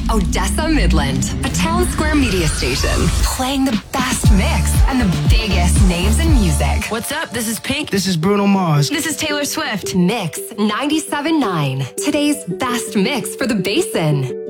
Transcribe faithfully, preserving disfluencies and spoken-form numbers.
Odessa Midland, a town square media station, playing the best mix and the biggest names in music. What's up? This is Pink. This is Bruno Mars. This is Taylor Swift. Mix ninety-seven point nine, today's best mix for the Basin.